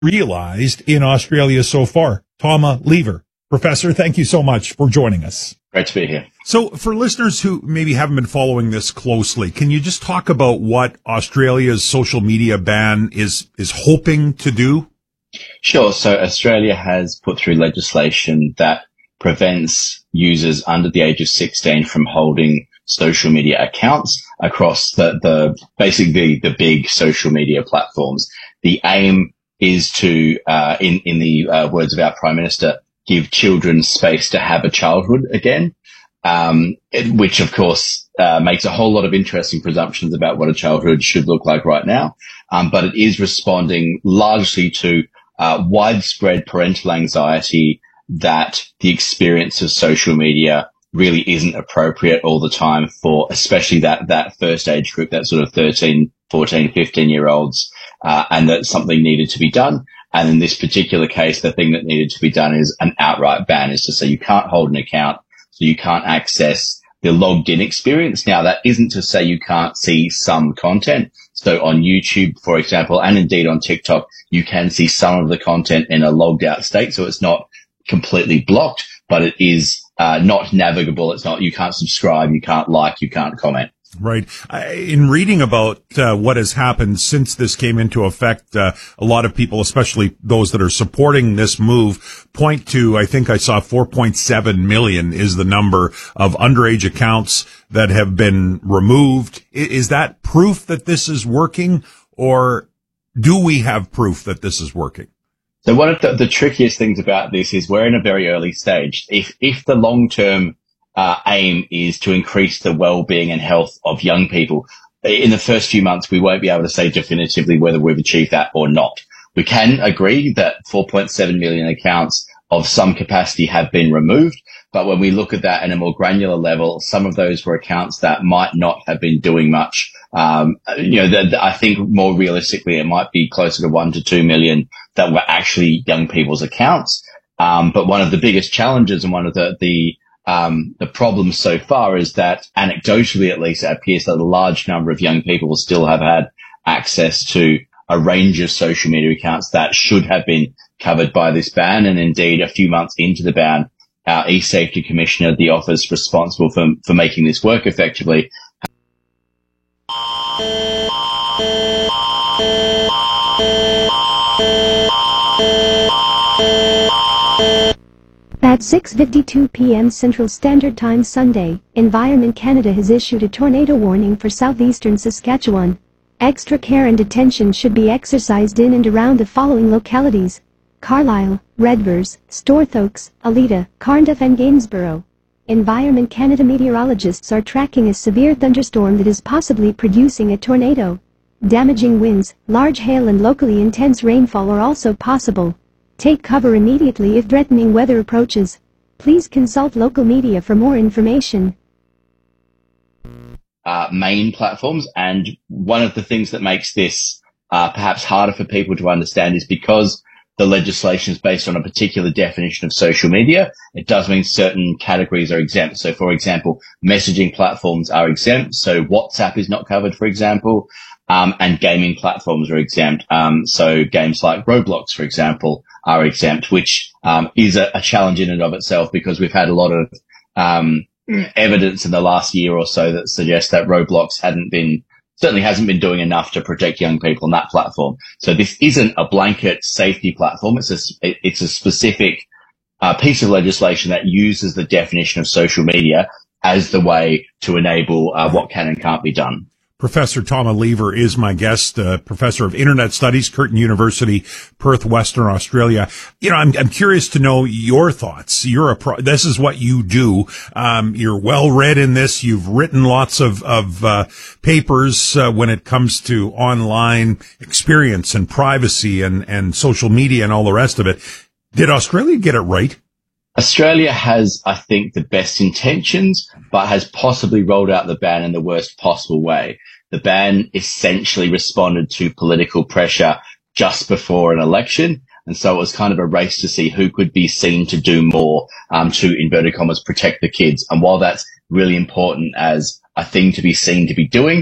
realized in Australia so far. Tama Lever. Professor, thank you so much for joining us. Great to be here. So for listeners who maybe haven't been following this closely, can you just talk about what Australia's social media ban is hoping to do? Sure. So Australia has put through legislation that prevents users under the age of 16 from holding social media accounts across basically the big social media platforms. The aim is to, in the words of our Prime Minister, give children space to have a childhood again, which of course makes a whole lot of interesting presumptions about what a childhood should look like right now. But it is responding largely to widespread parental anxiety that the experience of social media really isn't appropriate all the time for especially that first age group, that sort of 13, 14, 15-year-olds, and that something needed to be done. And in this particular case, the thing that needed to be done is an outright ban, is to say you can't hold an account, so you can't access the logged in experience. Now, that isn't to say you can't see some content. So on YouTube, for example, and indeed on TikTok, you can see some of the content in a logged out state. So it's not completely blocked, but it is not navigable. It's not, you can't subscribe, you can't like, you can't comment. Right. In reading about what has happened since this came into effect, a lot of people, especially those that are supporting this move, point to, I think I saw 4.7 million is the number of underage accounts that have been removed. Is that proof that this is working, or do we have proof that this is working? So one of the trickiest things about this is we're in a very early stage. If the long-term aim is to increase the well-being and health of young people, in the first few months, we won't be able to say definitively whether we've achieved that or not. We can agree that 4.7 million accounts of some capacity have been removed. But when we look at that in a more granular level, some of those were accounts that might not have been doing much. I think more realistically, it might be closer to 1 to 2 million that were actually young people's accounts. But one of the biggest challenges and one of the problems so far is that anecdotally, at least, it appears that a large number of young people will still have had access to a range of social media accounts that should have been covered by this ban. And indeed, a few months into the ban, our e-safety commissioner, the office responsible for making this work effectively, At 6:52 p.m. Central Standard Time Sunday, Environment Canada has issued a tornado warning for southeastern Saskatchewan. Extra care and attention should be exercised in and around the following localities: Carlisle, Redvers, Storthoaks, Aleta, Carnduff and Gainsborough. Environment Canada meteorologists are tracking a severe thunderstorm that is possibly producing a tornado. Damaging winds, large hail and locally intense rainfall are also possible. Take cover immediately if threatening weather approaches. Please consult local media for more information. Main platforms, and one of the things that makes this perhaps harder for people to understand is because the legislation is based on a particular definition of social media, it does mean certain categories are exempt. So, for example, messaging platforms are exempt. So WhatsApp is not covered, for example, and gaming platforms are exempt. So games like Roblox, for example, are exempt, which is a challenge in and of itself, because we've had a lot of evidence in the last year or so that suggests that Roblox certainly hasn't been doing enough to protect young people on that platform. So this isn't a blanket safety platform. It's a specific piece of legislation that uses the definition of social media as the way to enable what can and can't be done. Professor Tama Lever is my guest, professor of Internet Studies, Curtin University, Perth, Western Australia. I'm curious to know your thoughts. This is what you do. You're well read in this. You've written lots of papers when it comes to online experience and privacy and social media and all the rest of it. Did Australia get it right? Australia has, I think, the best intentions, but has possibly rolled out the ban in the worst possible way. The ban essentially responded to political pressure just before an election. And so it was kind of a race to see who could be seen to do more, to, inverted commas, protect the kids. And while that's really important as a thing to be seen to be doing,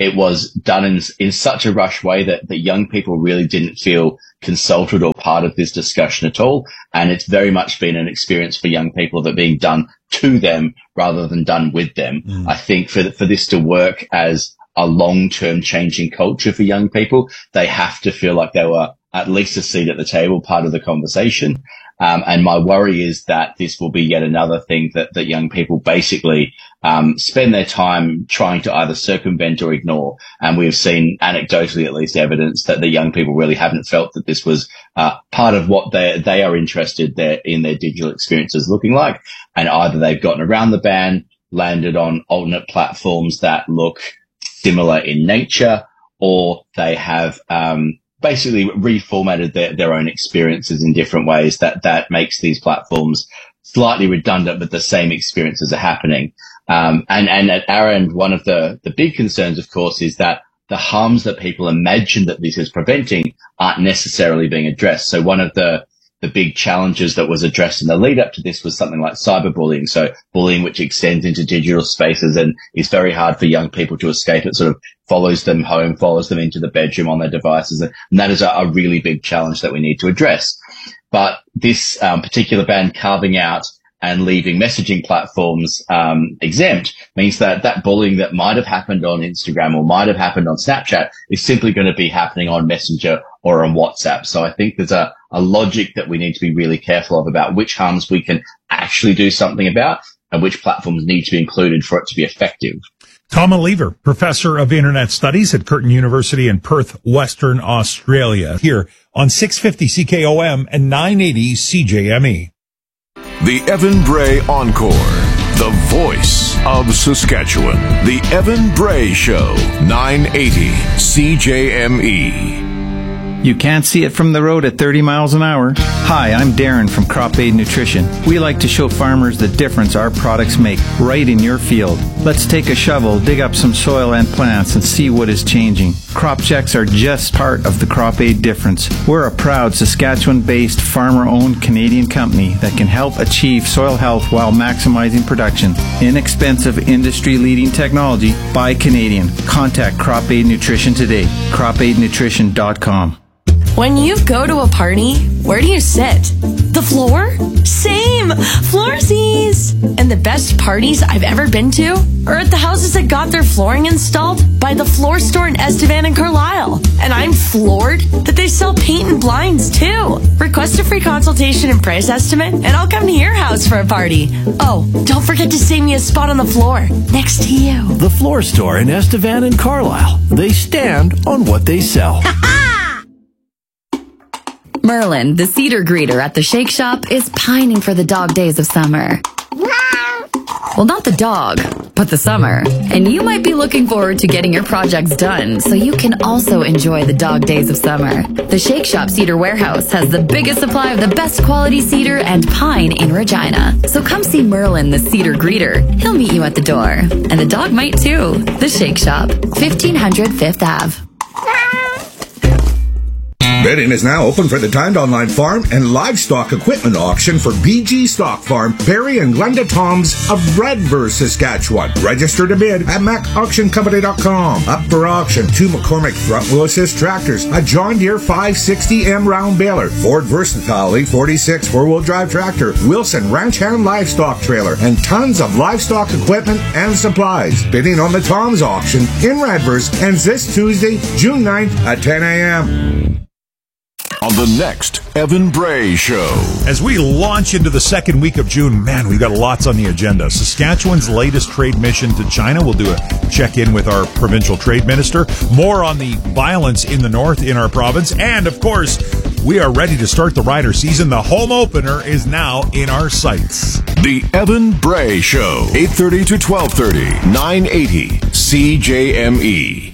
it was done in such a rush way that young people really didn't feel consulted or part of this discussion at all. And it's very much been an experience for young people that being done to them rather than done with them. I think for this to work as a long-term changing culture for young people, they have to feel like they were at least a seat at the table, part of the conversation. And my worry is that this will be yet another thing that young people basically spend their time trying to either circumvent or ignore. And we've seen anecdotally, at least, evidence that the young people really haven't felt that this was part of what they are interested in their digital experiences looking like. And either they've gotten around the ban, landed on alternate platforms that look similar in nature, or they have basically reformatted their own experiences in different ways that makes these platforms slightly redundant, but the same experiences are happening. And at our end, one of the big concerns, of course, is that the harms that people imagine that this is preventing aren't necessarily being addressed. So one of the big challenges that was addressed in the lead up to this was something like cyberbullying. So bullying, which extends into digital spaces and is very hard for young people to escape. It sort of follows them home, follows them into the bedroom on their devices. And that is a really big challenge that we need to address. But this particular ban carving out and leaving messaging platforms exempt means that bullying that might have happened on Instagram or might have happened on Snapchat is simply going to be happening on Messenger or on WhatsApp. So I think there's a logic that we need to be really careful of about which harms we can actually do something about and which platforms need to be included for it to be effective. Tom Lever, Professor of Internet Studies at Curtin University in Perth, Western Australia, here on 650 CKOM and 980 CJME. The Evan Bray Encore, the voice of Saskatchewan. The Evan Bray Show, 980 CJME. You can't see it from the road at 30 miles an hour. Hi, I'm Darren from Crop Aid Nutrition. We like to show farmers the difference our products make right in your field. Let's take a shovel, dig up some soil and plants, and see what is changing. Crop checks are just part of the Crop Aid difference. We're a proud Saskatchewan-based, farmer-owned Canadian company that can help achieve soil health while maximizing production. Inexpensive, industry-leading technology by Canadian. Contact Crop Aid Nutrition today. CropAidNutrition.com. When you go to a party, where do you sit? The floor? Same! Floorsies! And the best parties I've ever been to are at the houses that got their flooring installed by the Floor Store in Estevan and Carlisle. And I'm floored that they sell paint and blinds too. Request a free consultation and price estimate, and I'll come to your house for a party. Oh, don't forget to save me a spot on the floor next to you. The Floor Store in Estevan and Carlisle. They stand on what they sell. Merlin, the cedar greeter at the Shake Shop, is pining for the dog days of summer. Well, not the dog, but the summer. And you might be looking forward to getting your projects done so you can also enjoy the dog days of summer. The Shake Shop Cedar Warehouse has the biggest supply of the best quality cedar and pine in Regina. So come see Merlin, the cedar greeter. He'll meet you at the door. And the dog might too. The Shake Shop, 1500 Fifth Ave. Bidding is now open for the Timed Online Farm and Livestock Equipment Auction for BG Stock Farm, Barry and Glenda Toms of Redverse, Saskatchewan. Register to bid at macauctioncompany.com. Up for auction, 2 McCormick front wheel assist tractors, a John Deere 560M round baler, Ford Versatile 846 4-wheel drive tractor, Wilson Ranch Hand livestock trailer, and tons of livestock equipment and supplies. Bidding on the Toms auction in Redverse ends this Tuesday, June 9th at 10 a.m. On the next Evan Bray Show. As we launch into the second week of June, man, we've got lots on the agenda. Saskatchewan's latest trade mission to China. We'll do a check-in with our provincial trade minister. More on the violence in the north in our province. And, of course, we are ready to start the rider season. The home opener is now in our sights. The Evan Bray Show, 8:30 to 12:30, 980 CJME.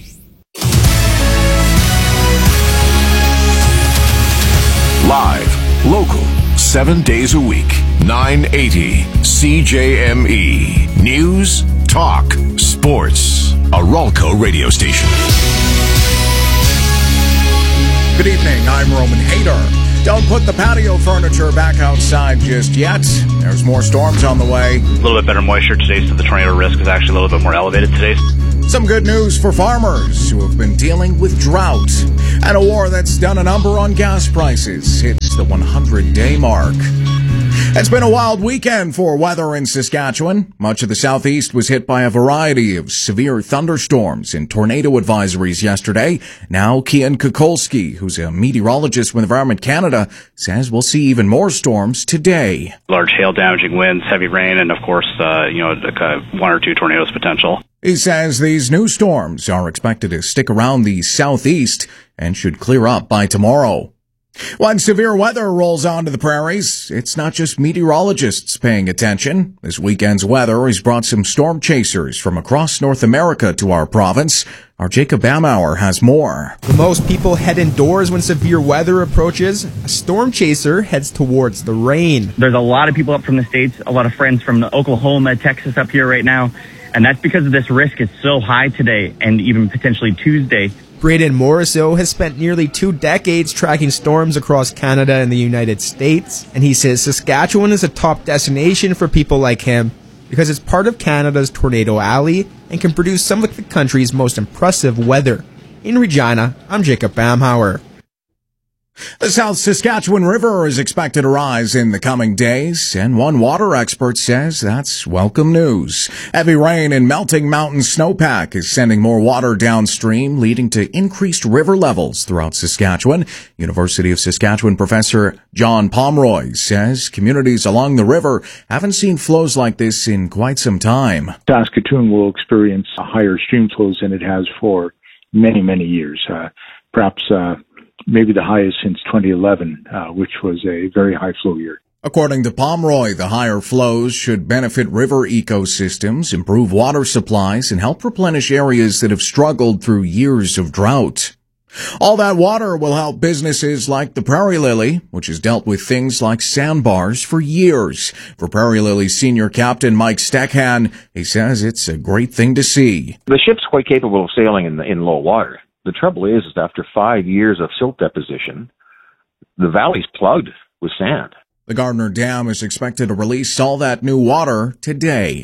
Live, local, 7 days a week, 980 CJME. News, talk, sports. A Ralco radio station. Good evening, I'm Roman Hader. Don't put the patio furniture back outside just yet. There's more storms on the way. A little bit better moisture today, so the tornado risk is actually a little bit more elevated today. Some good news for farmers who have been dealing with drought. And a war that's done a number on gas prices hits the 100-day mark. It's been a wild weekend for weather in Saskatchewan. Much of the southeast was hit by a variety of severe thunderstorms and tornado advisories yesterday. Now, Kian Kukolski, who's a meteorologist with Environment Canada, says we'll see even more storms today. Large hail damaging winds, heavy rain, and of course, one or two tornadoes potential. He says these new storms are expected to stick around the southeast and should clear up by tomorrow. When severe weather rolls onto the prairies, it's not just meteorologists paying attention. This weekend's weather has brought some storm chasers from across North America to our province. Our Jacob Bamauer has more. Most people head indoors when severe weather approaches. A storm chaser heads towards the rain. There's a lot of people up from the States, a lot of friends from Oklahoma, Texas up here right now. And that's because of this risk is so high today and even potentially Tuesday. Braden Morisseau has spent nearly 2 decades tracking storms across Canada and the United States, and he says Saskatchewan is a top destination for people like him because it's part of Canada's Tornado Alley and can produce some of the country's most impressive weather. In Regina, I'm Jacob Bamhauer. The South Saskatchewan River is expected to rise in the coming days, and one water expert says that's welcome news. Heavy rain and melting mountain snowpack is sending more water downstream, leading to increased river levels throughout Saskatchewan. University of Saskatchewan professor John Pomeroy says communities along the river haven't seen flows like this in quite some time. Saskatoon will experience higher stream flows than it has for many, many years, perhaps maybe the highest since 2011, which was a very high flow year. According to Pomeroy, the higher flows should benefit river ecosystems, improve water supplies, and help replenish areas that have struggled through years of drought. All that water will help businesses like the Prairie Lily, which has dealt with things like sandbars for years. For Prairie Lily senior captain Mike Steckhan, he says it's a great thing to see. The ship's quite capable of sailing in low water. The trouble is after 5 years of silt deposition, the valley's plugged with sand. The Gardner Dam is expected to release all that new water today.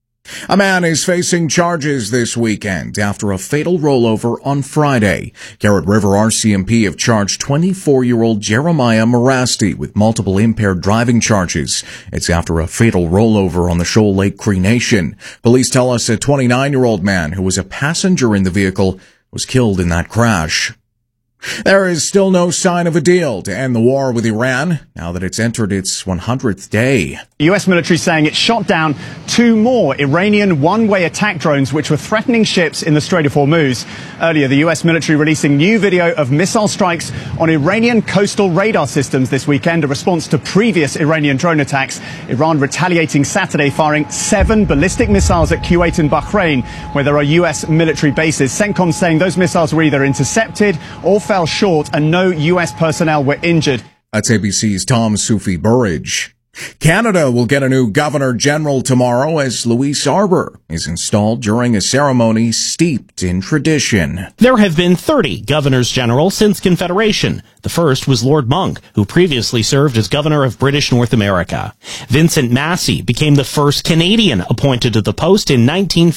A man is facing charges this weekend after a fatal rollover on Friday. Garrett River RCMP have charged 24-year-old Jeremiah Morasti with multiple impaired driving charges. It's after a fatal rollover on the Shoal Lake Cree Nation. Police tell us a 29-year-old man who was a passenger in the vehicle was killed in that crash. There is still no sign of a deal to end the war with Iran now that it's entered its 100th day. The U.S. military saying it shot down 2 more Iranian one-way attack drones which were threatening ships in the Strait of Hormuz. Earlier, the U.S. military releasing new video of missile strikes on Iranian coastal radar systems this weekend, a response to previous Iranian drone attacks. Iran retaliating Saturday, firing 7 ballistic missiles at Kuwait and Bahrain, where there are U.S. military bases. CENTCOM saying those missiles were either intercepted or fell short and no U.S. personnel were injured. That's ABC's Tom Sufi Burridge. Canada will get a new Governor General tomorrow as Louise Arbour is installed during a ceremony steeped in tradition. There have been 30 Governors General since Confederation. The first was Lord Monck, who previously served as Governor of British North America. Vincent Massey became the first Canadian appointed to the post in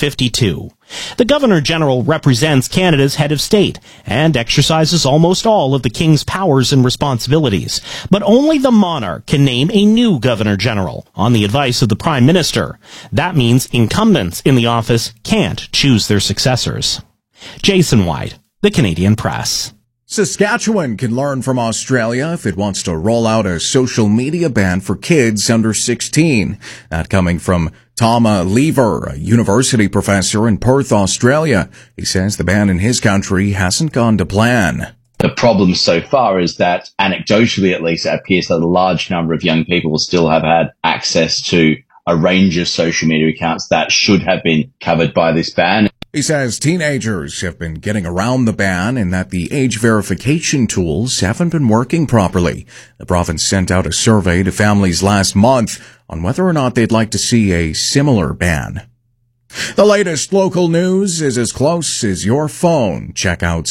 1952. The Governor-General represents Canada's head of state and exercises almost all of the King's powers and responsibilities. But only the monarch can name a new Governor-General on the advice of the Prime Minister. That means incumbents in the office can't choose their successors. Jason White, The Canadian Press. Saskatchewan can learn from Australia if it wants to roll out a social media ban for kids under 16. That coming from Tama Lever, a university professor in Perth, Australia. He says the ban in his country hasn't gone to plan. The problem so far is that, anecdotally at least, it appears that a large number of young people will still have had access to a range of social media accounts that should have been covered by this ban. He says teenagers have been getting around the ban and that the age verification tools haven't been working properly. The province sent out a survey to families last month on whether or not they'd like to see a similar ban. The latest local news is as close as your phone. Check out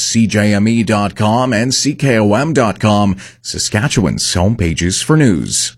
CJME.com and CKOM.com, Saskatchewan's homepages for news.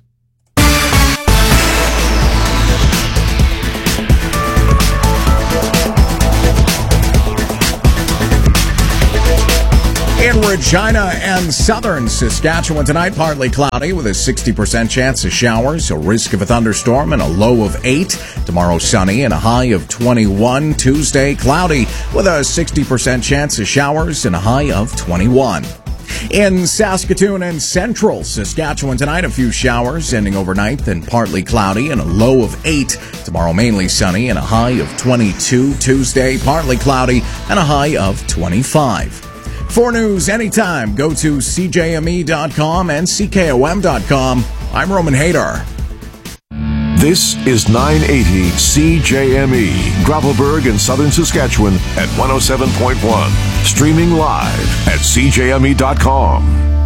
Regina and southern Saskatchewan tonight, partly cloudy with a 60% chance of showers, a risk of a thunderstorm and a low of 8. Tomorrow sunny and a high of 21. Tuesday cloudy with a 60% chance of showers and a high of 21. In Saskatoon and central Saskatchewan tonight, a few showers ending overnight, then partly cloudy and a low of 8. Tomorrow mainly sunny and a high of 22. Tuesday partly cloudy and a high of 25. For news anytime, go to CJME.com and CKOM.com. I'm Roman Hadar. This is 980 CJME, Gravelburg in southern Saskatchewan at 107.1. Streaming live at CJME.com.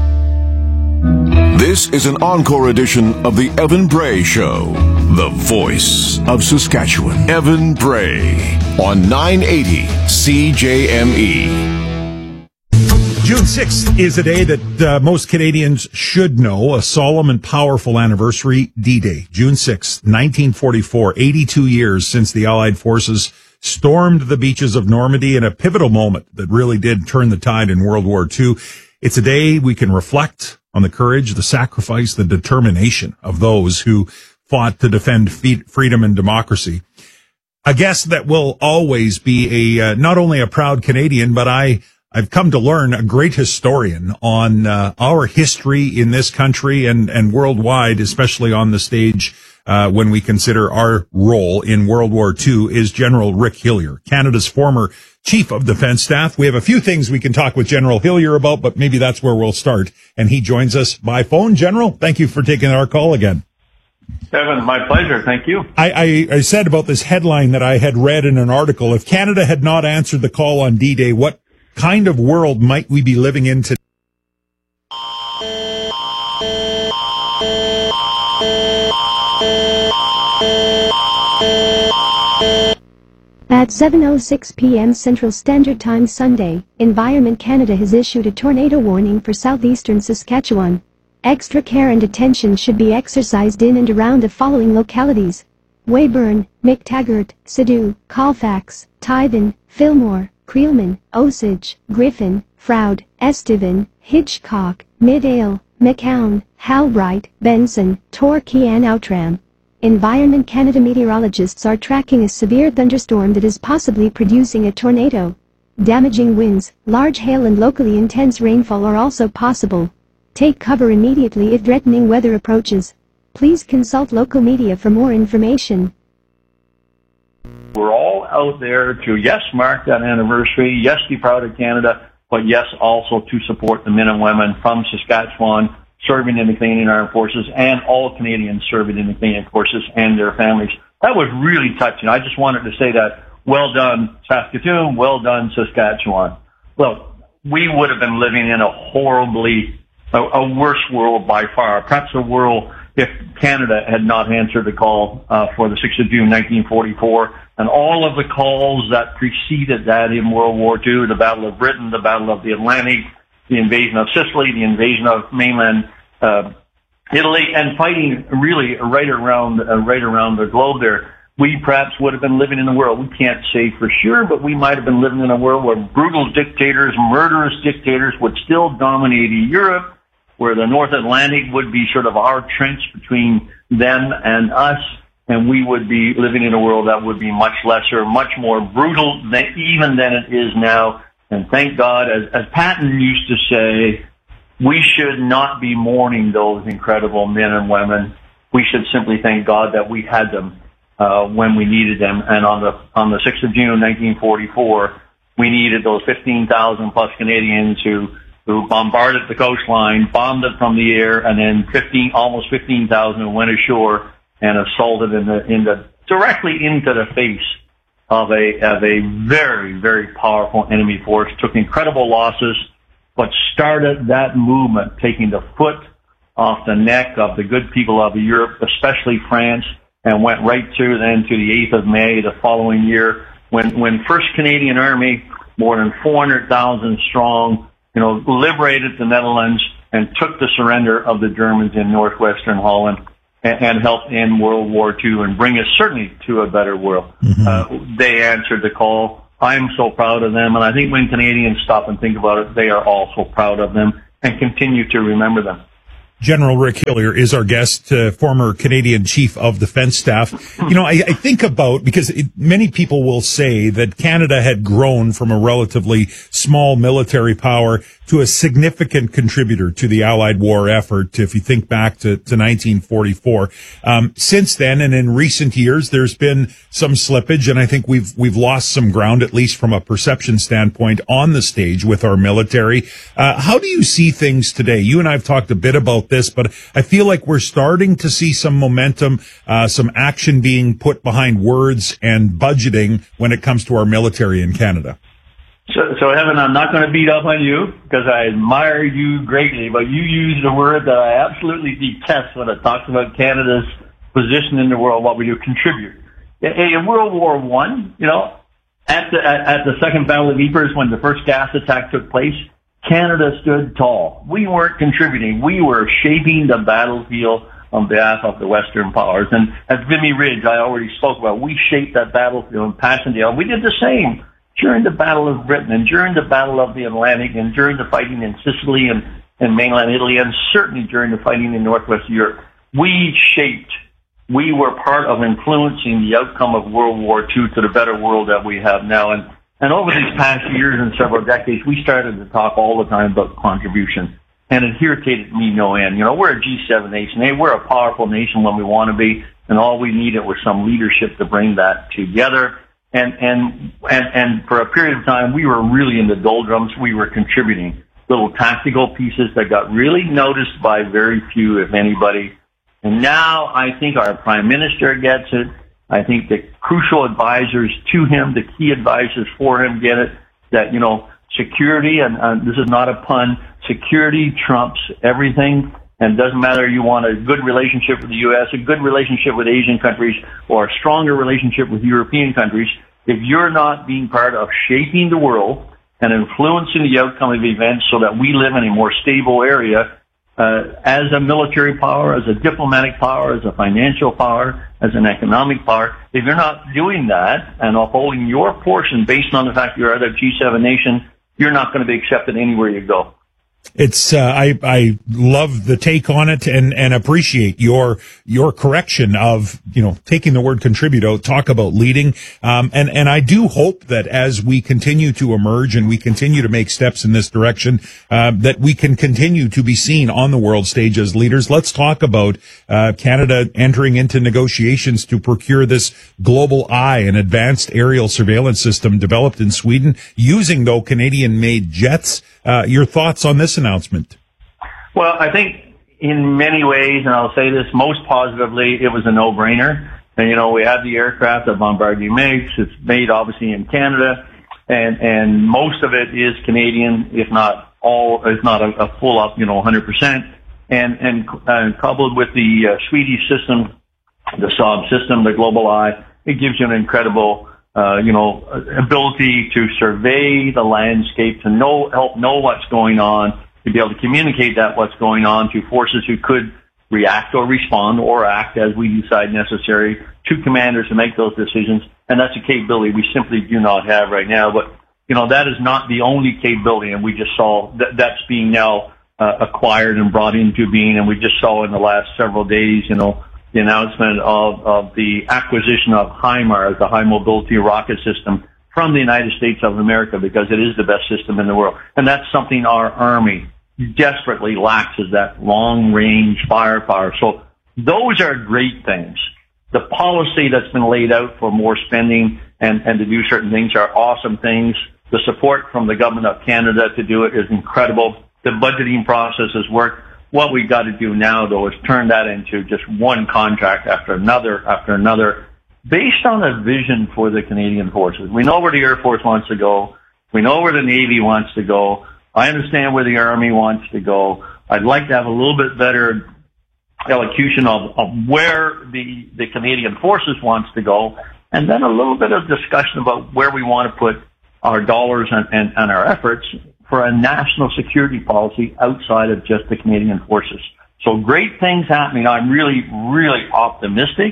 This is an encore edition of the Evan Bray Show. The voice of Saskatchewan. Evan Bray on 980 CJME. June 6th is a day that most Canadians should know, a solemn and powerful anniversary, D-Day. June 6th, 1944, 82 years since the Allied forces stormed the beaches of Normandy in a pivotal moment that really did turn the tide in World War II. It's a day we can reflect on the courage, the sacrifice, the determination of those who fought to defend freedom and democracy. A guest that will always be not only a proud Canadian, but I've come to learn a great historian on our history in this country and worldwide, especially on the stage when we consider our role in World War II, is General Rick Hillier, Canada's former Chief of Defense Staff. We have a few things we can talk with General Hillier about, but maybe that's where we'll start. And he joins us by phone. General, thank you for taking our call again. Evan, my pleasure. Thank you. I said about this headline that I had read in an article, if Canada had not answered the call on D-Day, what kind of world might we be living in today? At 7:06 p.m. Central Standard Time Sunday, Environment Canada has issued a tornado warning for southeastern Saskatchewan. Extra care and attention should be exercised in and around the following localities: Weyburn, McTaggart, Sidhu, Colfax, Tython, Fillmore, Creelman, Osage, Griffin, Froud, Estevan, Hitchcock, Mid-Ale, McCown, Halbright, Benson, Torquay and Outram. Environment Canada meteorologists are tracking a severe thunderstorm that is possibly producing a tornado. Damaging winds, large hail and locally intense rainfall are also possible. Take cover immediately if threatening weather approaches. Please consult local media for more information. We're all out there to, yes, mark that anniversary, yes, be proud of Canada, but yes, also to support the men and women from Saskatchewan serving in the Canadian Armed Forces and all Canadians serving in the Canadian Forces and their families. That was really touching. I just wanted to say that. Well done, Saskatoon. Well done, Saskatchewan. Look, we would have been living in a worse world by far, perhaps a world if Canada had not answered the call for the 6th of June, 1944, and all of the calls that preceded that in World War II, the Battle of Britain, the Battle of the Atlantic, the invasion of Sicily, the invasion of mainland Italy, and fighting really right around the globe there. We perhaps would have been living in a world, we can't say for sure, but we might have been living in a world where brutal dictators, murderous dictators would still dominate Europe, where the North Atlantic would be sort of our trench between them and us, and we would be living in a world that would be much lesser, much more brutal than it is now. And thank God, as Patton used to say, we should not be mourning those incredible men and women. We should simply thank God that we had them when we needed them. And on the 6th of June, 1944, we needed those 15,000 plus Canadians who bombarded the coastline, bombed it from the air, and then almost 15,000 who went ashore and assaulted directly into the face of a very, very powerful enemy force, took incredible losses, but started that movement, taking the foot off the neck of the good people of Europe, especially France, and went right through then to the 8th of May the following year, when 1st Canadian Army, more than 400,000 strong, liberated the Netherlands and took the surrender of the Germans in northwestern Holland and helped end World War II and bring us certainly to a better world. Mm-hmm. They answered the call. I'm so proud of them. And I think when Canadians stop and think about it, they are also proud of them and continue to remember them. General Rick Hillier is our guest, former Canadian Chief of Defense Staff. You know, I think about, because many people will say that Canada had grown from a relatively small military power to a significant contributor to the Allied war effort, if you think back to 1944. Since then, and in recent years, there's been some slippage, and I think we've lost some ground, at least from a perception standpoint, on the stage with our military. How do you see things today? You and I have talked a bit about this, but I feel like we're starting to see some momentum, some action being put behind words and budgeting when it comes to our military in Canada. So Evan, I'm not going to beat up on you because I admire you greatly, but you used a word that I absolutely detest when it talks about Canada's position in the world, what we do, contribute. In World War I, you know, at the Second Battle of Ypres, when the first gas attack took place, Canada stood tall. We weren't contributing. We were shaping the battlefield on behalf of the Western powers. And at Vimy Ridge, I already spoke about, we shaped that battlefield in Passchendaele. We did the same during the Battle of Britain and during the Battle of the Atlantic and during the fighting in Sicily and mainland Italy and certainly during the fighting in Northwest Europe. We were part of influencing the outcome of World War II to the better world that we have now. And over these past years and several decades, we started to talk all the time about contribution. And it irritated me no end. You know, we're a G7 nation. Hey, we're a powerful nation when we want to be, and all we needed was some leadership to bring that together. And for a period of time, we were really in the doldrums. We were contributing little tactical pieces that got really noticed by very few, if anybody. And now I think our Prime Minister gets it. I think the crucial advisors to him, the key advisors for him get it, that, you know, security, and this is not a pun, security trumps everything. And it doesn't matter, you want a good relationship with the U.S., a good relationship with Asian countries, or a stronger relationship with European countries. If you're not being part of shaping the world and influencing the outcome of events so that we live in a more stable area, as a military power, as a diplomatic power, as a financial power, as an economic power, if you're not doing that and upholding your portion based on the fact you're a G7 nation, you're not going to be accepted anywhere you go. It's, I love the take on it and appreciate your correction of, you know, taking the word contribute out, talk about leading. And I do hope that as we continue to emerge and we continue to make steps in this direction, that we can continue to be seen on the world stage as leaders. Let's talk about, Canada entering into negotiations to procure this Global Eye, an advanced aerial surveillance system developed in Sweden using, though, Canadian-made jets. Your thoughts on this announcement? Well, I think in many ways, and I'll say this most positively, it was a no-brainer. And, you know, we have the aircraft that Bombardier makes. It's made, obviously, in Canada. And most of it is Canadian, if not a full up, you know, 100%. And coupled with the Swedish system, the Saab system, the Global Eye, it gives you an incredible ability to survey the landscape, to help know what's going on, to be able to communicate what's going on to forces who could react or respond or act as we decide necessary, to commanders to make those decisions. And that's a capability we simply do not have right now. But, you know, that is not the only capability. And we just saw that's being now acquired and brought into being. And we just saw in the last several days, you know, the announcement of the acquisition of HIMARS, the High Mobility Rocket System, from the United States of America, because it is the best system in the world. And that's something our Army desperately lacks, is that long-range firepower. So those are great things. The policy that's been laid out for more spending and to do certain things are awesome things. The support from the government of Canada to do it is incredible. The budgeting process has worked. What we've got to do now, though, is turn that into just one contract after another, based on a vision for the Canadian Forces. We know where the Air Force wants to go. We know where the Navy wants to go. I understand where the Army wants to go. I'd like to have a little bit better elocution of where the Canadian Forces wants to go, and then a little bit of discussion about where we want to put our dollars and our efforts for a national security policy outside of just the Canadian Forces. So great things happening. I'm really, really optimistic.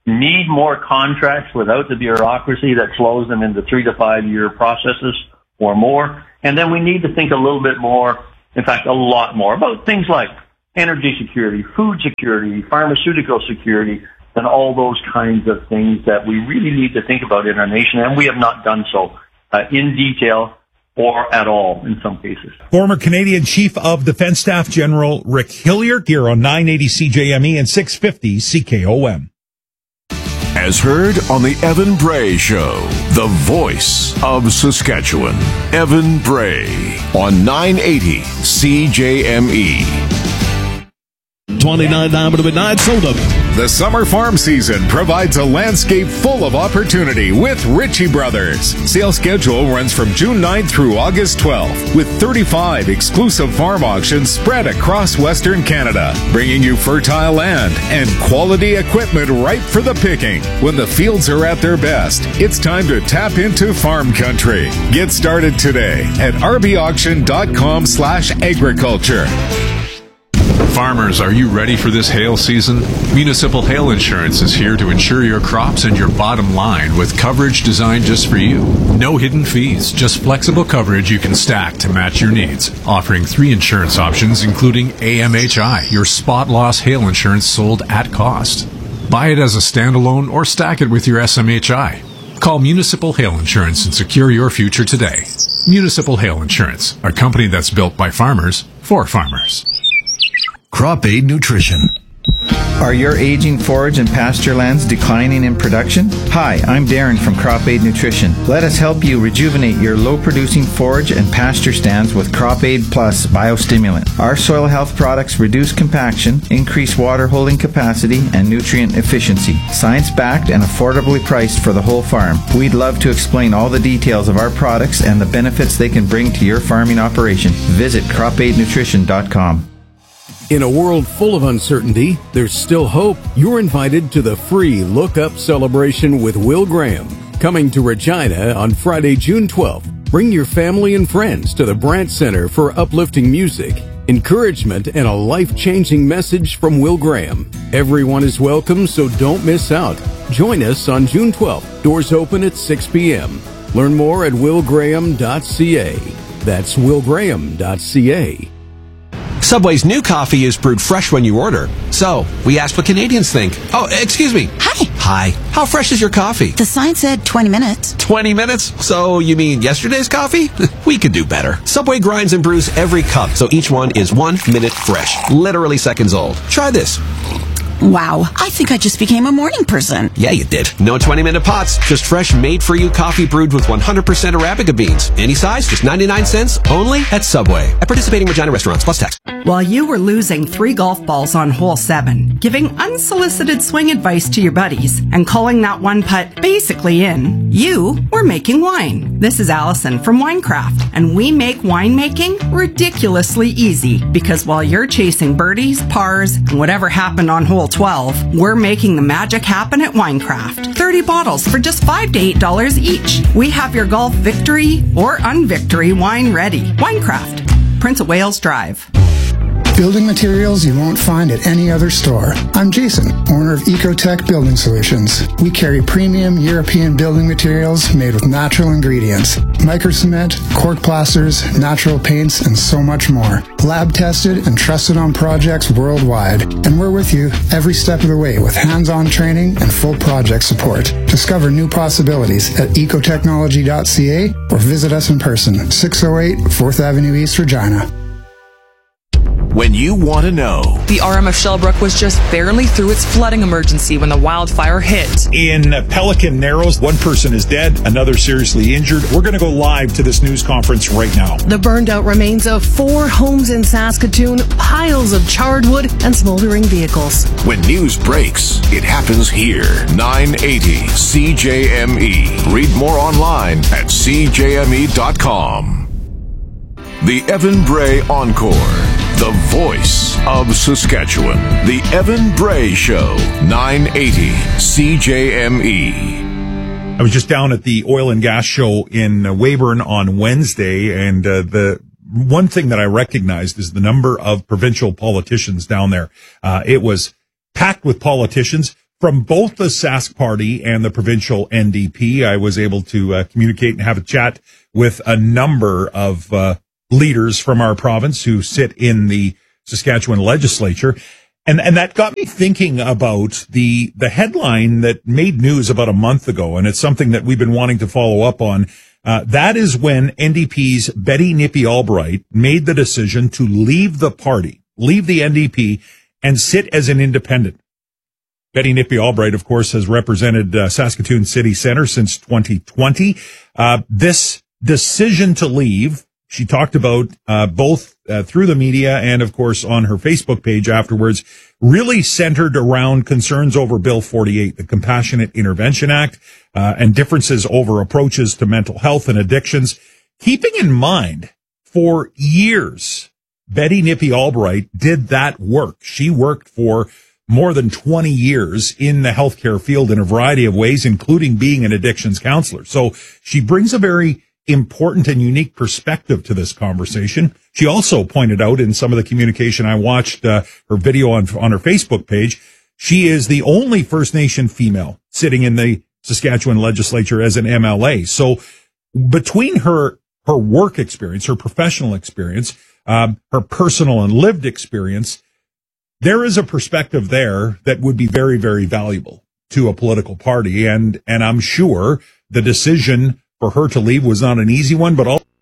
need more contracts without the bureaucracy that slows them into 3 to 5 year processes or more. And then we need to think a little bit more, in fact, a lot more about things like energy security, food security, pharmaceutical security, and all those kinds of things that we really need to think about in our nation. And we have not done so in detail or at all in some cases. Former Canadian Chief of Defense Staff General Rick Hillier here on 980 CJME and 650 CKOM. As heard on the Evan Bray Show, the voice of Saskatchewan. Evan Bray on 980 CJME. 29 to midnight sold up. The summer farm season provides a landscape full of opportunity with Ritchie Brothers. Sales schedule runs from June 9th through August 12th, with 35 exclusive farm auctions spread across Western Canada, bringing you fertile land and quality equipment ripe for the picking. When the fields are at their best, it's time to tap into farm country. Get started today at rbauction.com/agriculture. Farmers, are you ready for this hail season? Municipal Hail Insurance is here to insure your crops and your bottom line with coverage designed just for you. No hidden fees, just flexible coverage you can stack to match your needs. Offering 3 insurance options, including AMHI, your spot loss hail insurance sold at cost. Buy it as a standalone or stack it with your SMHI. Call Municipal Hail Insurance and secure your future today. Municipal Hail Insurance, a company that's built by farmers for farmers. Crop Aid Nutrition. Are your aging forage and pasture lands declining in production? Hi, I'm Darren from Crop Aid Nutrition. Let us help you rejuvenate your low-producing forage and pasture stands with Crop Aid Plus Biostimulant. Our soil health products reduce compaction, increase water holding capacity, and nutrient efficiency. Science-backed and affordably priced for the whole farm. We'd love to explain all the details of our products and the benefits they can bring to your farming operation. Visit cropaidnutrition.com. In a world full of uncertainty, there's still hope. You're invited to the free Look Up celebration with Will Graham, coming to Regina on Friday, June 12th. Bring your family and friends to the Brandt Center for uplifting music, encouragement, and a life-changing message from Will Graham. Everyone is welcome, so don't miss out. Join us on June 12th. Doors open at 6 p.m. Learn more at willgraham.ca. That's willgraham.ca. Subway's new coffee is brewed fresh when you order. So, we asked what Canadians think. Oh, excuse me. Hi. Hi. How fresh is your coffee? The sign said 20 minutes. 20 minutes? So, you mean yesterday's coffee? We could do better. Subway grinds and brews every cup, so each one is 1 minute fresh. Literally seconds old. Try this. Wow, I think I just became a morning person. Yeah, you did. No 20-minute pots, just fresh, made-for-you coffee brewed with 100% Arabica beans. Any size, just 99 cents, only at Subway. At participating Regina restaurants, plus tax. While you were losing 3 golf balls on hole 7, giving unsolicited swing advice to your buddies, and calling that one putt basically in, you were making wine. This is Allison from Winecraft, and we make winemaking ridiculously easy, because while you're chasing birdies, pars, and whatever happened on hole 12, we're making the magic happen at Winecraft. 30 bottles for just $5 to $8 each. We have your golf victory or unvictory wine ready. Winecraft, Prince of Wales Drive. Building materials you won't find at any other store. I'm Jason, owner of Ecotech Building Solutions. We carry premium European building materials made with natural ingredients. Microcement, cork plasters, natural paints, and so much more. Lab tested and trusted on projects worldwide. And we're with you every step of the way with hands-on training and full project support. Discover new possibilities at ecotechnology.ca or visit us in person, 608 4th Avenue East, Regina. When you want to know. The RM of Shellbrook was just barely through its flooding emergency when the wildfire hit. In Pelican Narrows, one person is dead, another seriously injured. We're going to go live to this news conference right now. The burned out remains of 4 homes in Saskatoon, piles of charred wood, and smoldering vehicles. When news breaks, it happens here. 980 CJME. Read more online at CJME.com. The Evan Bray Encore. The voice of Saskatchewan. The Evan Bray Show. 980 CJME. I was just down at the oil and gas show in Weyburn on Wednesday, and the one thing that I recognized is the number of provincial politicians down there. It was packed with politicians, from both the Sask Party and the provincial NDP. I was able to communicate and have a chat with a number of leaders from our province who sit in the Saskatchewan legislature. And that got me thinking about the headline that made news about a month ago, and it's something that we've been wanting to follow up on. That is when NDP's Betty Nippy Albright made the decision to leave the party, leave the NDP, and sit as an independent. Betty Nippy Albright, of course, has represented Saskatoon City Centre since 2020. This decision to leave, she talked about both through the media and, of course, on her Facebook page afterwards, really centered around concerns over Bill 48, the Compassionate Intervention Act, and differences over approaches to mental health and addictions. Keeping in mind, for years, Betty Nippy Albright did that work. She worked for more than 20 years in the healthcare field in a variety of ways, including being an addictions counselor. So she brings a very important and unique perspective to this conversation. She also pointed out in some of the communication I watched, her video on her Facebook page, she is the only First Nation female sitting in the Saskatchewan legislature as an MLA. So between her work experience, her professional experience, her personal and lived experience, there is a perspective there that would be very, very valuable to a political party. And I'm sure the decision for her to leave was not an easy one, but also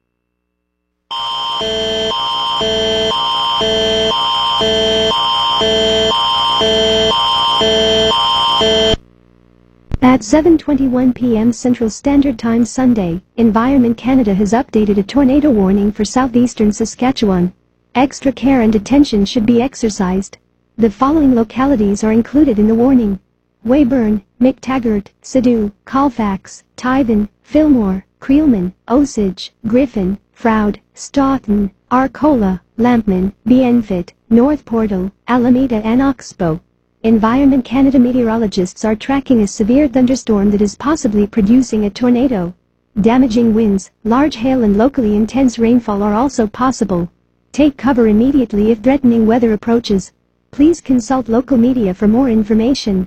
At 7:21 p.m. Central Standard Time Sunday, Environment Canada has updated a tornado warning for southeastern Saskatchewan. Extra care and attention should be exercised. The following localities are included in the warning: Weyburn, McTaggart, Sidhu, Colfax, Tyven, Fillmore, Creelman, Osage, Griffin, Froud, Stoughton, Arcola, Lampman, Bienfit, North Portal, Alameda and Oxbow. Environment Canada meteorologists are tracking a severe thunderstorm that is possibly producing a tornado. Damaging winds, large hail and locally intense rainfall are also possible. Take cover immediately if threatening weather approaches. Please consult local media for more information.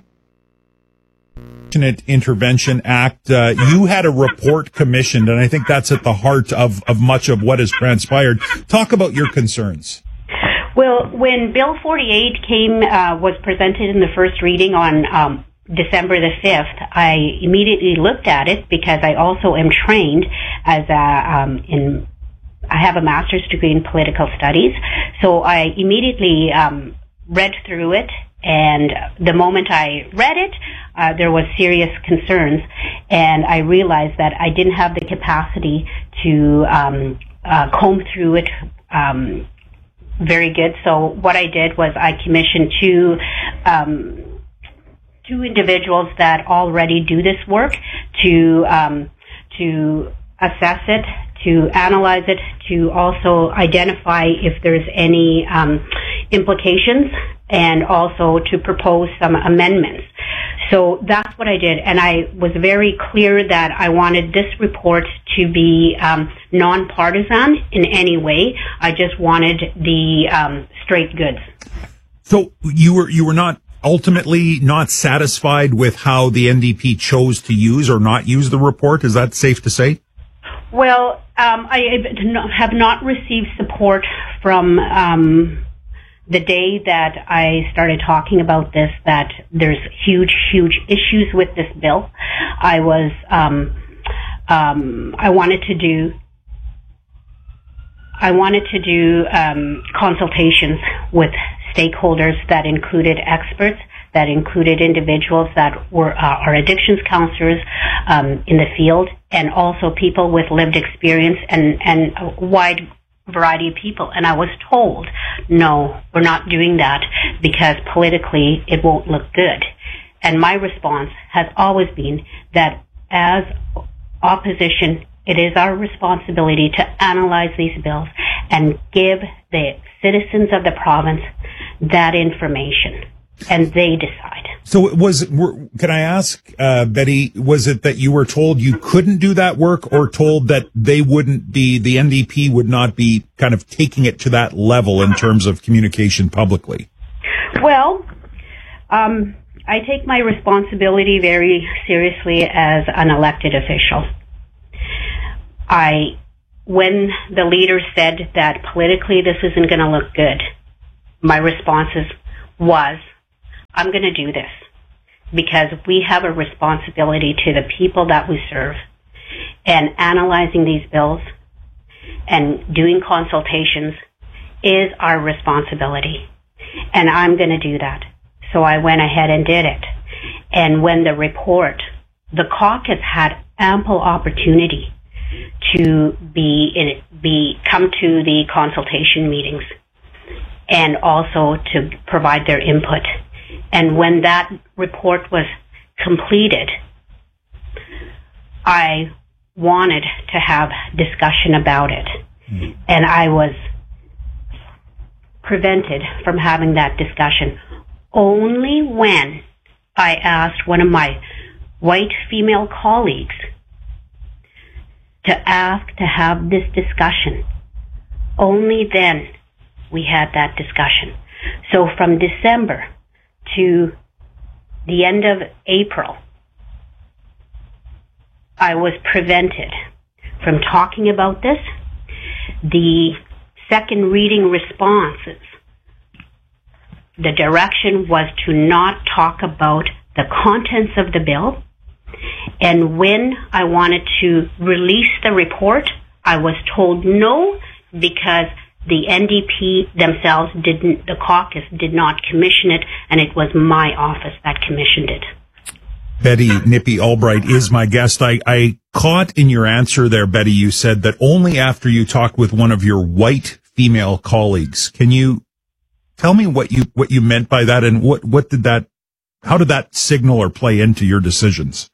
Intervention Act. You had a report commissioned, and I think that's at the heart of much of what has transpired. Talk about your concerns. Well, when Bill 48 was presented in the first reading on December the 5th, I immediately looked at it because I also am trained as I have a master's degree in political studies. So I immediately read through it, and the moment I read it, there was serious concerns, and I realized that I didn't have the capacity to comb through it very good. So what I did was I commissioned two individuals that already do this work to assess it, to analyze it, to also identify if there's any implications, and also to propose some amendments. So that's what I did, and I was very clear that I wanted this report to be nonpartisan in any way. I just wanted the straight goods. So you were not ultimately not satisfied with how the NDP chose to use or not use the report? Is that safe to say? Well, I have not received support from the day that I started talking about this, that there's huge issues with this bill. I wanted to do consultations with stakeholders that included experts, that included individuals that are addictions counselors in the field, and also people with lived experience and a wide variety of people. And I was told, no, we're not doing that because politically it won't look good. And my response has always been that as opposition, it is our responsibility to analyze these bills and give the citizens of the province that information, and they decide. So can I ask, Betty, was it that you were told you couldn't do that work, or told that the NDP would not be kind of taking it to that level in terms of communication publicly? Well, I take my responsibility very seriously as an elected official. When the leader said that politically this isn't going to look good, my response was, I'm going to do this because we have a responsibility to the people that we serve, and analyzing these bills and doing consultations is our responsibility, and I'm going to do that. So I went ahead and did it. And when the caucus had ample opportunity to come to the consultation meetings and also to provide their input. And when that report was completed, I wanted to have discussion about it. And I was prevented from having that discussion only when I asked one of my white female colleagues to ask to have this discussion. Only then we had that discussion. So from December to the end of April, I was prevented from talking about this. The second reading responses, the direction was to not talk about the contents of the bill. And when I wanted to release the report, I was told no, because the NDP themselves the caucus did not commission it, and it was my office that commissioned it. Betty Nippy Albright is my guest. I caught in your answer there, Betty, you said that only after you talked with one of your white female colleagues. Can you tell me what you meant by that, and how did that signal or play into your decisions?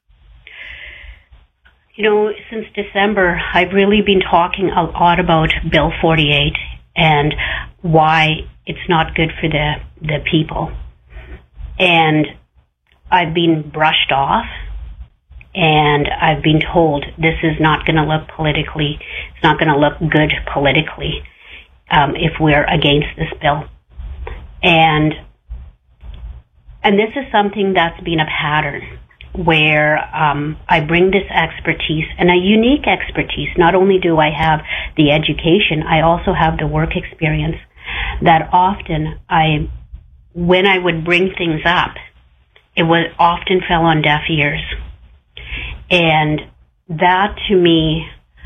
You know, since December, I've really been talking a lot about Bill 48 and why it's not good for the people. And I've been brushed off, and I've been told this is not going to look it's not going to look good politically if we're against this bill. And this is something that's been a pattern where I bring this expertise, and a unique expertise. Not only do I have the education, I also have the work experience, that often when I would bring things up, it often fell on deaf ears. And that, to me,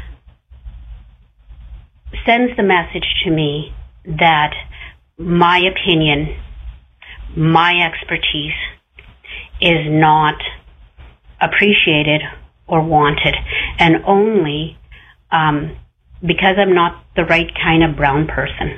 sends the message to me that my opinion, my expertise is not appreciated or wanted, and only because I'm not the right kind of brown person.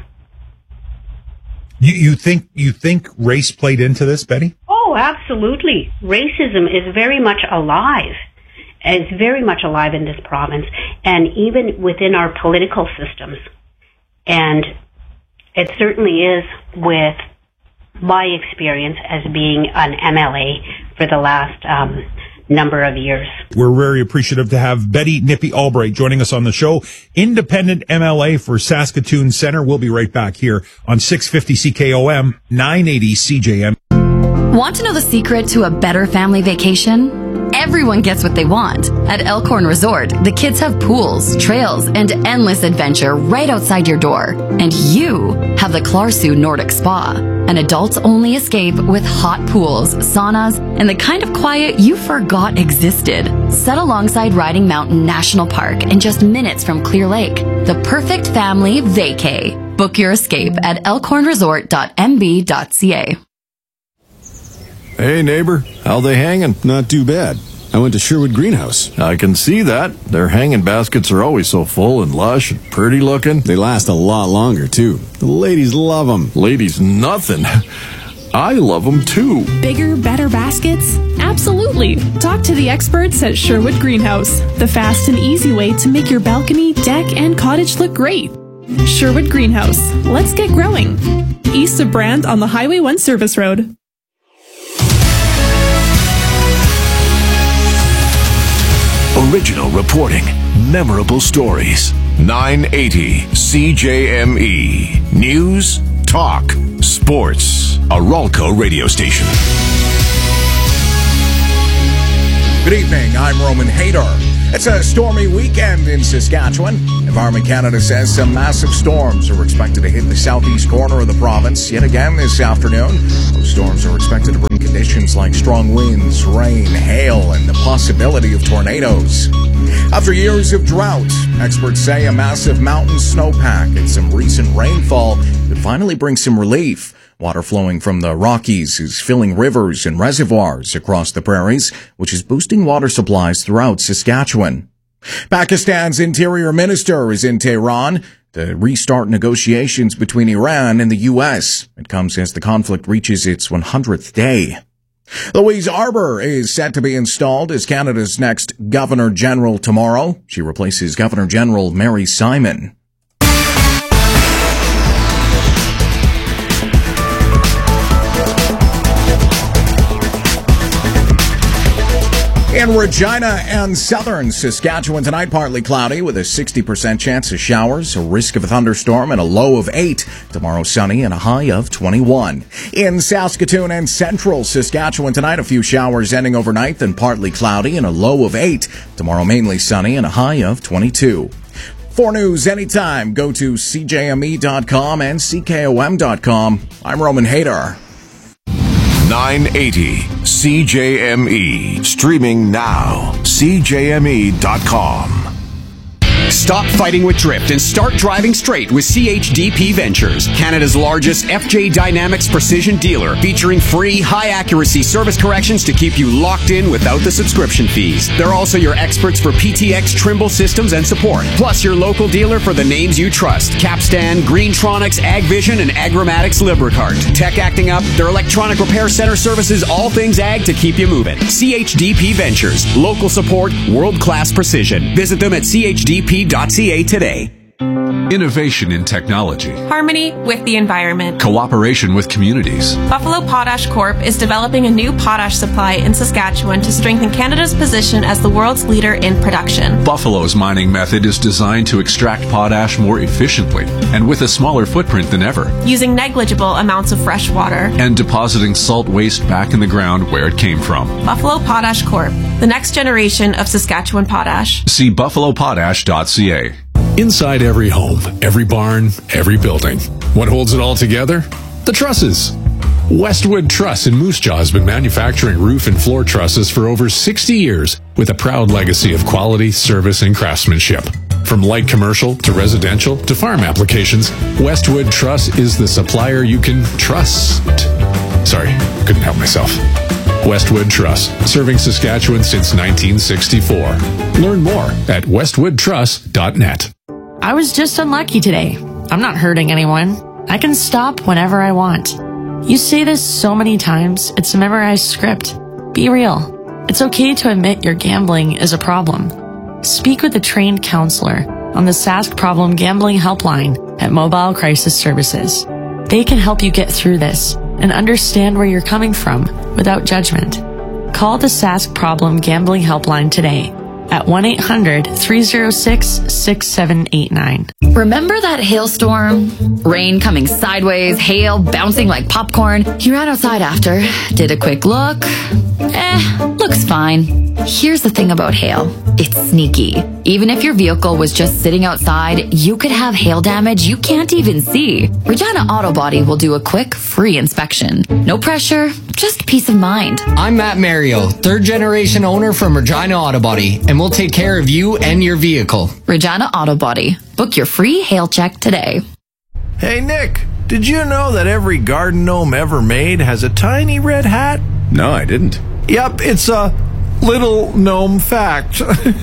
You think race played into this, Betty? Oh, absolutely. Racism is very much alive. It's very much alive in this province, and even within our political systems. And it certainly is with my experience as being an MLA for the last number of years. We're very appreciative to have Betty Nippy Albright joining us on the show. Independent MLA for Saskatoon Centre. We'll be right back here on 650 CKOM, 980 CJM. Want to know the secret to a better family vacation? Everyone gets what they want. At Elkhorn Resort, the kids have pools, trails, and endless adventure right outside your door. And you have the Clarsu Nordic Spa, an adults-only escape with hot pools, saunas, and the kind of quiet you forgot existed. Set alongside Riding Mountain National Park and just minutes from Clear Lake. The perfect family vacay. Book your escape at elkhornresort.mb.ca. Hey, neighbor. How they hanging? Not too bad. I went to Sherwood Greenhouse. I can see that. Their hanging baskets are always so full and lush and pretty looking. They last a lot longer, too. The ladies love them. Ladies nothing. I love them, too. Bigger, better baskets? Absolutely. Talk to the experts at Sherwood Greenhouse, the fast and easy way to make your balcony, deck, and cottage look great. Sherwood Greenhouse. Let's get growing. East of Brand on the Highway 1 Service Road. Original reporting, memorable stories. 980 CJME. News, talk, sports. A Ralco radio station. Good evening, I'm Roman Hader. It's a stormy weekend in Saskatchewan. Environment Canada says some massive storms are expected to hit the southeast corner of the province yet again this afternoon. Those storms are expected to bring conditions like strong winds, rain, hail, and the possibility of tornadoes. After years of drought, experts say a massive mountain snowpack and some recent rainfall could finally bring some relief. Water flowing from the Rockies is filling rivers and reservoirs across the prairies, which is boosting water supplies throughout Saskatchewan. Pakistan's interior minister is in Tehran to restart negotiations between Iran and the U.S. It comes as the conflict reaches its 100th day. Louise Arbour is set to be installed as Canada's next Governor-General tomorrow. She replaces Governor-General Mary Simon. In Regina and southern Saskatchewan tonight, partly cloudy with a 60% chance of showers, a risk of a thunderstorm and a low of 8. Tomorrow sunny and a high of 21. In Saskatoon and central Saskatchewan tonight, a few showers ending overnight, then partly cloudy and a low of 8. Tomorrow mainly sunny and a high of 22. For news anytime, go to CJME.com and CKOM.com. I'm Roman Hader. 980 CJME. Streaming now. CJME.com. Stop fighting with drift and start driving straight with CHDP Ventures, Canada's largest FJ Dynamics precision dealer, featuring free, high-accuracy service corrections to keep you locked in without the subscription fees. They're also your experts for PTX Trimble systems and support, plus your local dealer for the names you trust: Capstan, Greentronics, AgVision, and Agromatics Libricart. Tech acting up, their electronic repair center services all things ag to keep you moving. CHDP Ventures, local support, world-class precision. Visit them at CHDP.ca today. Innovation in technology. Harmony with the environment. Cooperation with communities. Buffalo Potash Corp is developing a new potash supply in Saskatchewan to strengthen Canada's position as the world's leader in production. Buffalo's mining method is designed to extract potash more efficiently and with a smaller footprint than ever, using negligible amounts of fresh water and depositing salt waste back in the ground where it came from. Buffalo Potash Corp, the next generation of Saskatchewan potash. See buffalopotash.ca. Inside every home, every barn, every building. What holds it all together? The trusses. Westwood Truss in Moose Jaw has been manufacturing roof and floor trusses for over 60 years with a proud legacy of quality, service, and craftsmanship. From light commercial to residential to farm applications, Westwood Truss is the supplier you can trust. Sorry, couldn't help myself. Westwood Truss, serving Saskatchewan since 1964. Learn more at westwoodtruss.net. I was just unlucky today. I'm not hurting anyone. I can stop whenever I want. You say this so many times, it's a memorized script. Be real. It's okay to admit your gambling is a problem. Speak with a trained counselor on the Sask Problem Gambling Helpline at Mobile Crisis Services. They can help you get through this and understand where you're coming from without judgment. Call the Sask Problem Gambling Helpline today at 1-800-306-6789. Remember that hailstorm? Rain coming sideways, hail bouncing like popcorn. You ran outside after, did a quick look. Looks fine. Here's the thing about hail. It's sneaky. Even if your vehicle was just sitting outside, you could have hail damage you can't even see. Regina Auto Body will do a quick, free inspection. No pressure, just peace of mind. I'm Matt Mario, third-generation owner from Regina Auto Body, and we'll take care of you and your vehicle. Regina Auto Body. Book your free hail check today. Hey, Nick, did you know that every garden gnome ever made has a tiny red hat? No, I didn't. Yep, it's a little gnome fact.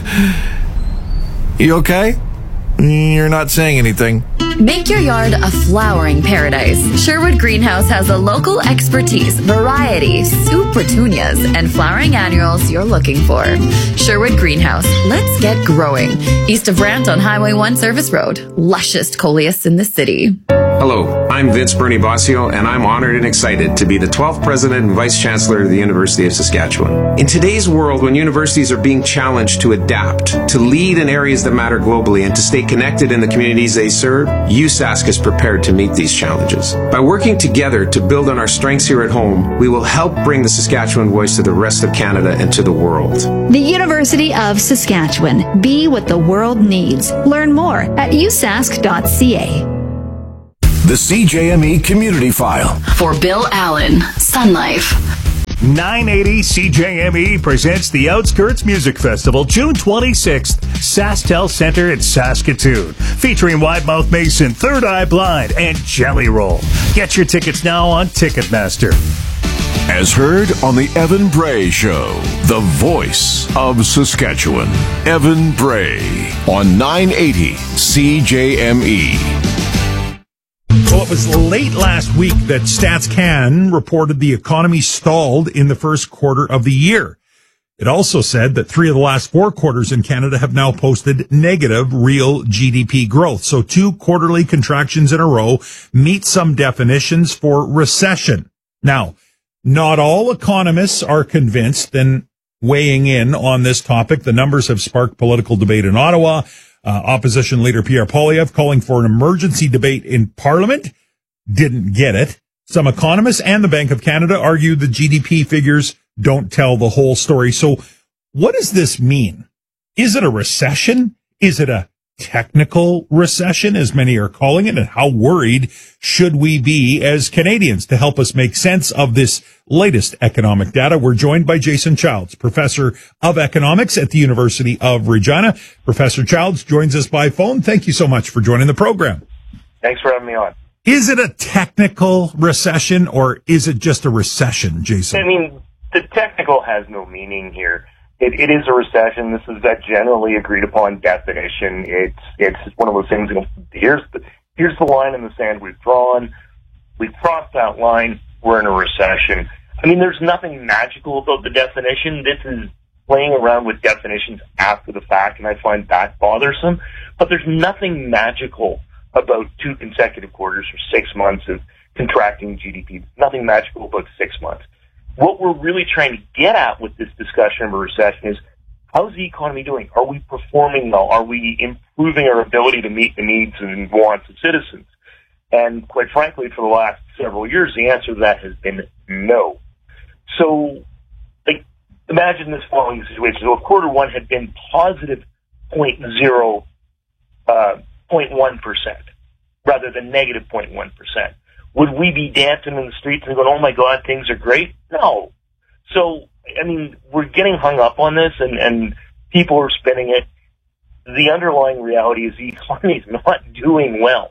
You okay? You're not saying anything. Make your yard a flowering paradise. Sherwood Greenhouse has the local expertise, variety, super petunias, and flowering annuals you're looking for. Sherwood Greenhouse. Let's get growing. East of Brant on Highway 1 Service Road. Lushest coleus in the city. Hello, I'm Vince Bernie Bossio, and I'm honored and excited to be the 12th President and Vice Chancellor of the University of Saskatchewan. In today's world, when universities are being challenged to adapt, to lead in areas that matter globally, and to stay connected in the communities they serve, USask is prepared to meet these challenges. By working together to build on our strengths here at home, we will help bring the Saskatchewan voice to the rest of Canada and to the world. The University of Saskatchewan. Be what the world needs. Learn more at usask.ca. The CJME Community File. For Bill Allen, Sun Life. 980 CJME presents the Outskirts Music Festival, June 26th, SaskTel Center in Saskatoon, featuring Widemouth Mason, Third Eye Blind, and Jelly Roll. Get your tickets now on Ticketmaster. As heard on the Evan Bray Show, the voice of Saskatchewan. Evan Bray on 980 CJME. Well, it was late last week that StatsCan reported the economy stalled in the first quarter of the year. It also said that 3 of the last 4 quarters in Canada have now posted negative real GDP growth. So 2 quarterly contractions in a row meet some definitions for recession. Now, not all economists are convinced, and weighing in on this topic, the numbers have sparked political debate in Ottawa. Opposition leader Pierre Poilievre calling for an emergency debate in Parliament. Didn't get it. Some economists and the Bank of Canada argue the GDP figures don't tell the whole story. So what does this mean? Is it a recession? Is it a technical recession, as many are calling it? And how worried should we be as Canadians? To help us make sense of this latest economic data, we're joined by Jason Childs, professor of economics at the University of Regina. Professor Childs joins us by phone. Thank you so much for joining the program. Thanks for having me on. Is it a technical recession, or is it just a recession, Jason? I mean, the technical has no meaning here. It is a recession. This is a generally agreed upon definition. It's one of those things. Here's the line in the sand we've drawn. We've crossed that line. We're in a recession. I mean, there's nothing magical about the definition. This is playing around with definitions after the fact, and I find that bothersome. But there's nothing magical about 2 consecutive quarters or 6 months of contracting GDP. Nothing magical about 6 months. What we're really trying to get at with this discussion of a recession is, how's the economy doing? Are we performing well? Are we improving our ability to meet the needs and wants of citizens? And quite frankly, for the last several years, the answer to that has been no. So, imagine this following situation. So if quarter one had been positive 0.1%, rather than negative 0.1%. Would we be dancing in the streets and going, oh my God, things are great? No. So, I mean, we're getting hung up on this and people are spinning it. The underlying reality is the economy is not doing well.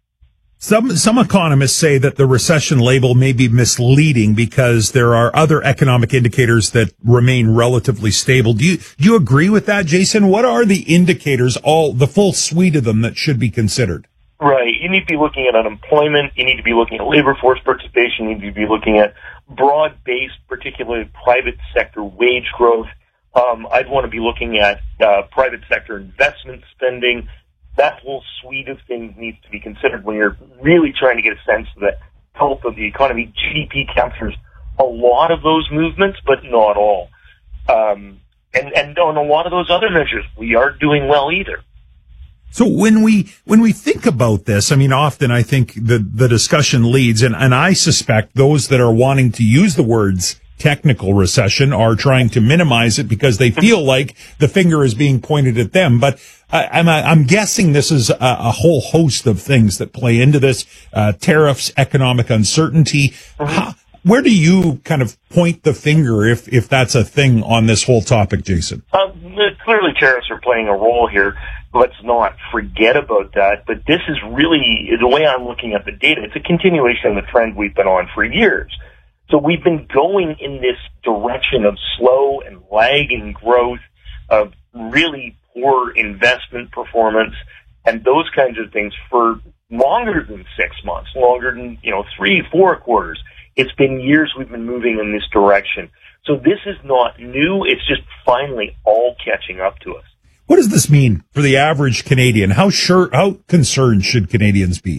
Some economists say that the recession label may be misleading because there are other economic indicators that remain relatively stable. Do you agree with that, Jason? What are the indicators, the full suite of them, that should be considered? Right. You need to be looking at unemployment. You need to be looking at labor force participation. You need to be looking at broad-based, particularly private sector wage growth. I'd want to be looking at private sector investment spending. That whole suite of things needs to be considered when you're really trying to get a sense of the health of the economy. GDP captures a lot of those movements, but not all. And on a lot of those other measures, we aren't doing well either. So when we think about this, I mean, often I think the discussion leads, and I suspect those that are wanting to use the words technical recession are trying to minimize it because they feel like the finger is being pointed at them. But I'm guessing this is a whole host of things that play into this, tariffs, economic uncertainty. Where do you kind of point the finger if that's a thing on this whole topic, Jason? Clearly tariffs are playing a role here. Let's not forget about that. But this is really, the way I'm looking at the data, it's a continuation of the trend we've been on for years. So we've been going in this direction of slow and lagging growth, of really poor investment performance, and those kinds of things for longer than 6 months, longer than, 3-4 quarters. It's been years we've been moving in this direction. So this is not new. It's just finally all catching up to us. What does this mean for the average Canadian? How concerned should Canadians be?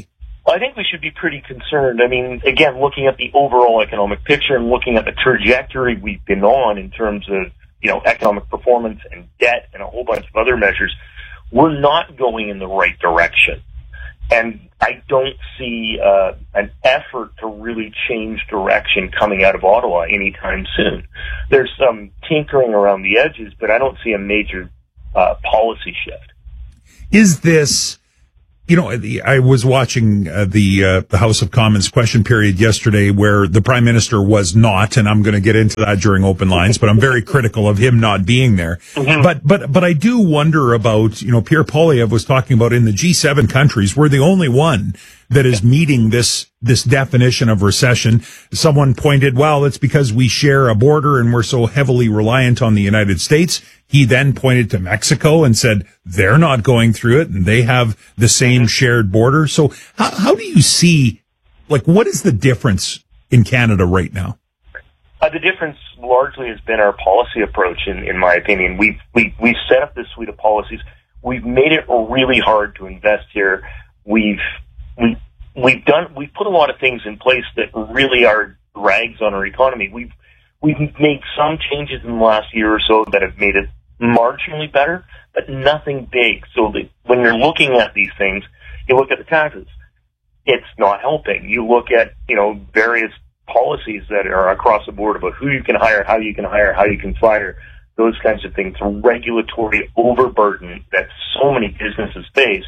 Well, I think we should be pretty concerned. I mean, again, looking at the overall economic picture and looking at the trajectory we've been on in terms of, economic performance and debt and a whole bunch of other measures, we're not going in the right direction. And I don't see an effort to really change direction coming out of Ottawa anytime soon. There's some tinkering around the edges, but I don't see a major policy shift. Is this, I was watching the House of Commons question period yesterday where the Prime Minister was not, and I'm going to get into that during Open Lines, but I'm very critical of him not being there. Mm-hmm. But I do wonder about, Pierre Poilievre was talking about in the G7 countries, we're the only one that is meeting this definition of recession. Someone pointed, well, it's because we share a border and we're so heavily reliant on the United States. He then pointed to Mexico and said they're not going through it and they have the same shared border. So how do you see, what is the difference in Canada right now? The difference largely has been our policy approach, in my opinion. We've set up this suite of policies. We've made it really hard to invest here. We've put a lot of things in place that really are drags on our economy. We've made some changes in the last year or so that have made it marginally better, but nothing big. So that when you're looking at these things, you look at the taxes. It's not helping. You look at, various policies that are across the board about who you can hire, how you can fire, those kinds of things, regulatory overburden that so many businesses face.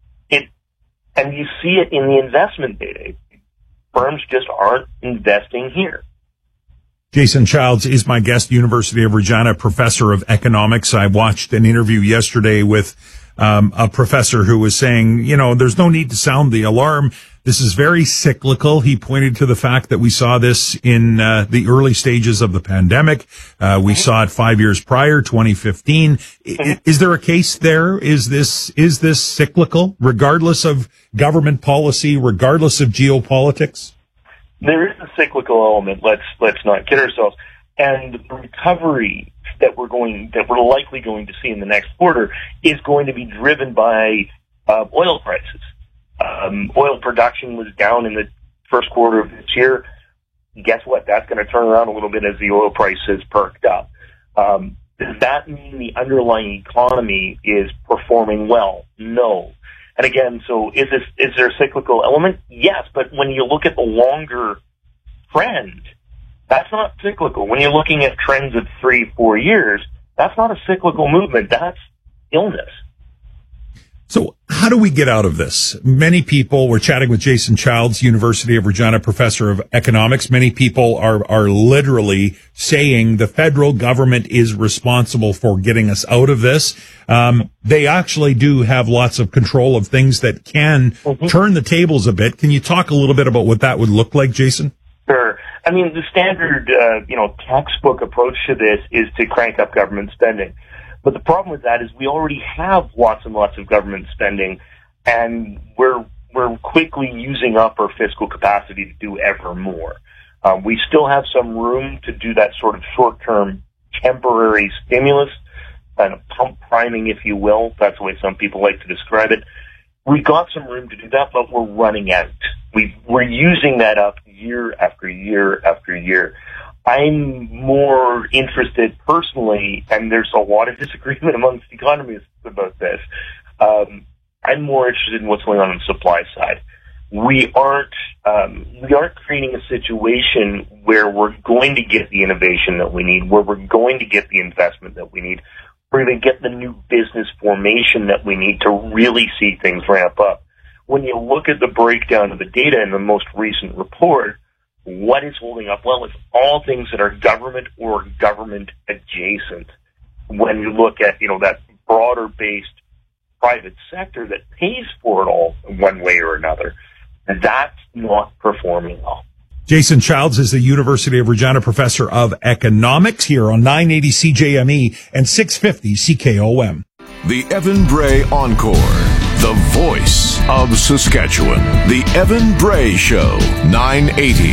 And you see it in the investment data. Firms just aren't investing here. Jason Childs is my guest, University of Regina professor of economics. I watched an interview yesterday with a professor who was saying, there's no need to sound the alarm. This is very cyclical. He pointed to the fact that we saw this in the early stages of the pandemic. We saw it 5 years prior, 2015. Is there a case there? Is this cyclical, regardless of government policy, regardless of geopolitics? There is a cyclical element. Let's not kid ourselves. And the recovery that we're likely going to see in the next quarter is going to be driven by oil prices. Oil production was down in the first quarter of this year. Guess what? That's going to turn around a little bit as the oil price has perked up. Does that mean the underlying economy is performing well? No. And again, so is there a cyclical element? Yes, but when you look at the longer trend, that's not cyclical. When you're looking at trends of 3-4 years, that's not a cyclical movement. That's illness. So how do we get out of this? Many people, we're chatting with Jason Childs, University of Regina professor of economics. Many people are literally saying the federal government is responsible for getting us out of this. They actually do have lots of control of things that can turn the tables a bit. Can you talk a little bit about what that would look like, Jason? Sure. I mean, the standard, textbook approach to this is to crank up government spending. But the problem with that is we already have lots and lots of government spending, and we're quickly using up our fiscal capacity to do ever more. We still have some room to do that sort of short-term temporary stimulus, kind of pump priming, if you will. That's the way some people like to describe it. We've got some room to do that, but we're running out. We're using that up year after year after year. I'm more interested personally, and there's a lot of disagreement amongst economists about this. I'm more interested in what's going on the supply side. We aren't creating a situation where we're going to get the innovation that we need, where we're going to get the investment that we need, we're going to get the new business formation that we need to really see things ramp up. When you look at the breakdown of the data in the most recent report, what is holding up? Well, it's all things that are government or government adjacent. When you look at, that broader-based private sector that pays for it all one way or another, that's not performing well. Jason Childs is the University of Regina professor of economics here on 980 CJME and 650 CKOM. The Evan Bray Encore, the voice of Saskatchewan. The Evan Bray Show, 980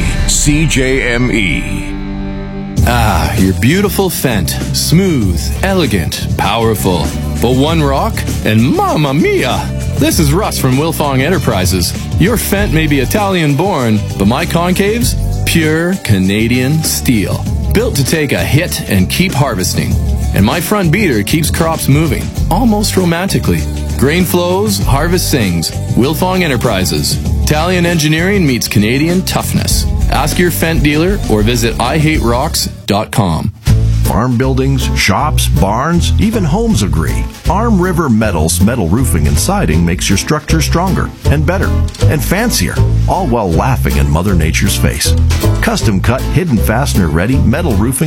CJME. Ah, your beautiful Fendt. Smooth, elegant, powerful. But one rock, and mamma mia! This is Russ from Wilfong Enterprises. Your Fendt may be Italian-born, but my concaves? Pure Canadian steel. Built to take a hit and keep harvesting. And my front beater keeps crops moving, almost romantically. Grain flows, harvest sings. Wilfong Enterprises. Italian engineering meets Canadian toughness. Ask your Fendt dealer or visit IHateRocks.com. Farm buildings, shops, barns, even homes agree. Arm River Metals metal roofing and siding makes your structure stronger and better and fancier, all while laughing in Mother Nature's face. Custom cut, hidden fastener ready metal roofing